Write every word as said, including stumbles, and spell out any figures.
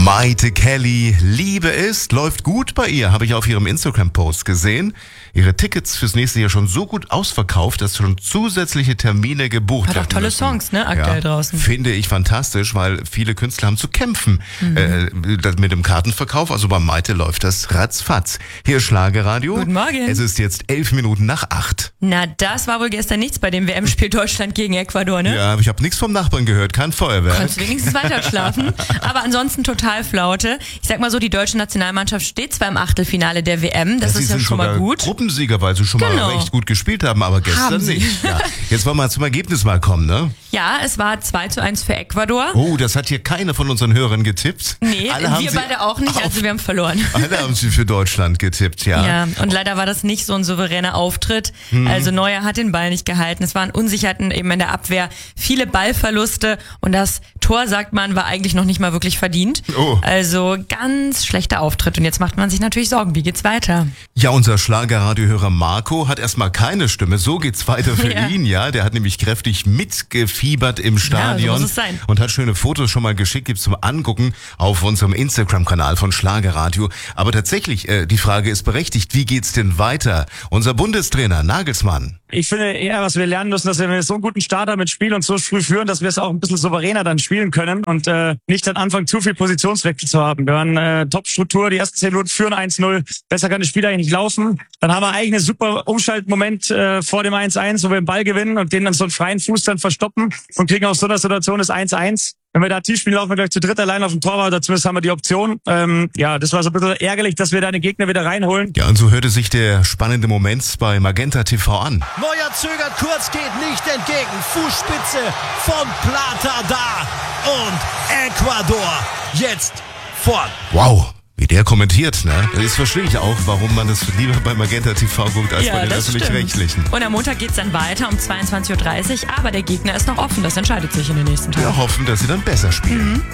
Maite Kelly, Liebe ist, läuft gut bei ihr, habe ich auf ihrem Instagram-Post gesehen. Ihre Tickets fürs nächste Jahr schon so gut ausverkauft, dass schon zusätzliche Termine gebucht werden. Hat auch tolle müssen. Songs, ne, aktuell ja, draußen. Finde ich fantastisch, weil viele Künstler haben zu kämpfen mhm. äh, mit dem Kartenverkauf. Also bei Maite läuft das ratzfatz. Hier ist Schlagerradio. Guten Morgen. Es ist jetzt elf Minuten nach acht. Na, das war wohl gestern nichts bei dem W M-Spiel Deutschland gegen Ecuador, ne? Ja, aber ich habe nichts vom Nachbarn gehört, kein Feuerwerk. Konntest wenigstens weiter schlafen. Aber ansonsten total Flaute. Ich sag mal so, die deutsche Nationalmannschaft steht zwar im Achtelfinale der W M, das ja, ist ja schon mal gut. Gruppensieger, weil sie schon genau. mal recht gut gespielt haben, aber gestern nicht. Ja. Jetzt wollen wir zum Ergebnis mal kommen, ne? Ja, es war zwei zu eins für Ecuador. Oh, das hat hier keiner von unseren Hörern getippt. Nee, alle wir beide auch nicht, also wir haben verloren. Alle haben sie für Deutschland getippt, ja. Ja, und leider war das nicht so ein souveräner Auftritt. Hm. Also Neuer hat den Ball nicht gehalten. Es waren Unsicherheiten eben in der Abwehr, viele Ballverluste und das Tor, sagt man, war eigentlich noch nicht mal wirklich verdient. Oh. Also ganz schlechter Auftritt und jetzt macht man sich natürlich Sorgen, wie geht's weiter? Ja, unser Schlagerradiohörer Marco hat erstmal keine Stimme, so geht's weiter für ja. ihn, ja. Der hat nämlich kräftig mitgefiebert im Stadion ja, so muss es sein. Und hat schöne Fotos schon mal geschickt, gibt's zum Angucken auf unserem Instagram-Kanal von Schlagerradio. Aber tatsächlich, äh, die Frage ist berechtigt, wie geht's denn weiter? Unser Bundestrainer Nagelsmann. Ich finde eher, was wir lernen müssen, dass wir so einen guten Start haben mit Spiel und so früh führen, dass wir es auch ein bisschen souveräner dann spielen können und äh, nicht dann anfangen, zu viel Positionswechsel zu haben. Wir haben äh, Top-Struktur, die ersten zehn Minuten führen eins null, besser kann das Spiel eigentlich nicht laufen. Dann haben wir eigentlich einen super Umschaltmoment äh, vor dem eins eins, wo wir den Ball gewinnen und den dann so einen freien Fuß dann verstoppen und kriegen aus so einer Situation das eins eins. Wenn wir da tief spielen, laufen wir gleich zu dritt allein auf dem Torwart, oder zumindest haben wir die Option. Ähm, ja, das war so ein bisschen ärgerlich, dass wir da den Gegner wieder reinholen. Ja, und so hörte sich der spannende Moment bei Magenta T V an. Neuer zögert kurz, geht nicht entgegen. Fußspitze von Plata da. Und Ecuador jetzt vorn. Wow. Wie der kommentiert, ne? Das verstehe ich auch, warum man das lieber bei Magenta T V guckt, als ja, bei den Öffentlich-Rechtlichen. Und am Montag geht's dann weiter um zweiundzwanzig Uhr dreißig, aber der Gegner ist noch offen, das entscheidet sich in den nächsten Tagen. Wir hoffen, dass sie dann besser spielen. Mhm.